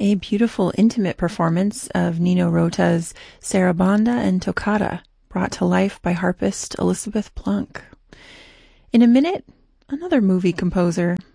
a beautiful intimate performance of Nino Rota's Sarabanda and Toccata, brought to life by harpist Elizabeth Plunk. In a minute, another movie composer,